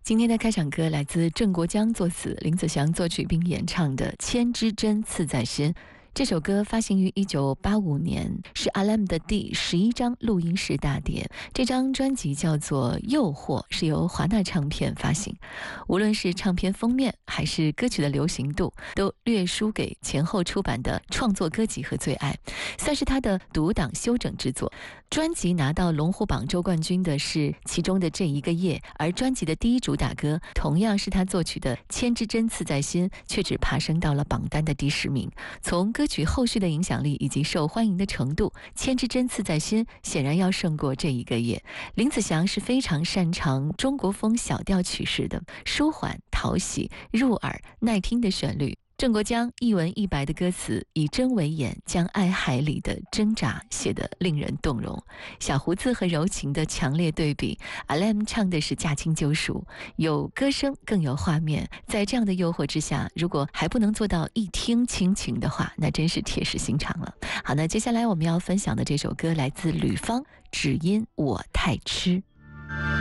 今天的开场歌来自郑国江作词，林子祥作曲并演唱的《千枝针刺在心》。这首歌发行于1985年，是 Alem 的第11张录音室大碟。这张专辑叫做《诱惑》，是由华纳唱片发行。无论是唱片封面还是歌曲的流行度，都略输给前后出版的创作歌集和最爱，算是他的独档修整之作。专辑拿到龙虎榜周冠军的是其中的这一个夜，而专辑的第一主打歌同样是他作曲的《千枝针刺在心》，却只爬升到了榜单的第10名。从歌曲后续的影响力以及受欢迎的程度，《千枝针刺在心》显然要胜过这一个夜。林子祥是非常擅长中国风小调曲式的，舒缓、讨喜、入耳、耐听的旋律。郑国江一文一白的歌词，以针为眼，将爱海里的挣扎写得令人动容。小胡子和柔情的强烈对比， Alem 唱的是驾轻就熟，有歌声更有画面。在这样的诱惑之下，如果还不能做到一听倾情的话，那真是铁石心肠了。好，那接下来我们要分享的这首歌来自吕方，只因我太痴。